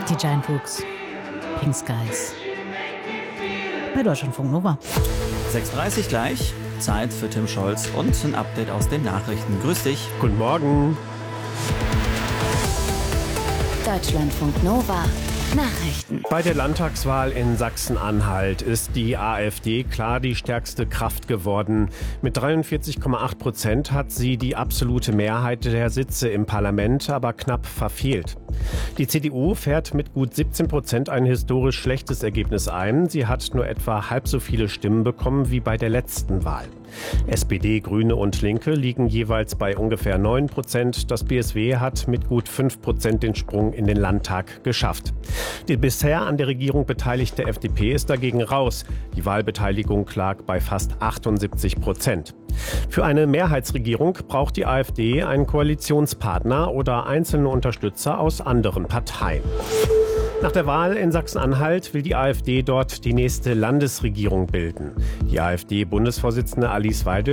Die Giant Rooks, Pink Skies. Bei Deutschlandfunk Nova. 6:30 gleich. Zeit für Tim Scholz und ein Update aus den Nachrichten. Grüß dich. Guten Morgen. Deutschlandfunk Nova. Nachrichten. Bei der Landtagswahl in Sachsen-Anhalt ist die AfD klar die stärkste Kraft geworden. Mit 43,8% hat sie die absolute Mehrheit der Sitze im Parlament, aber knapp verfehlt. Die CDU fährt mit gut 17% ein historisch schlechtes Ergebnis ein. Sie hat nur etwa halb so viele Stimmen bekommen wie bei der letzten Wahl. SPD, Grüne und Linke liegen jeweils bei ungefähr 9%. Das BSW hat mit gut 5% den Sprung in den Landtag geschafft. Die bisher an der Regierung beteiligte FDP ist dagegen raus. Die Wahlbeteiligung lag bei fast 78%. Für eine Mehrheitsregierung braucht die AfD einen Koalitionspartner oder einzelne Unterstützer aus anderen Parteien. Nach der Wahl in Sachsen-Anhalt will die AfD dort die nächste Landesregierung bilden. Die AfD-Bundesvorsitzende Alice Weidel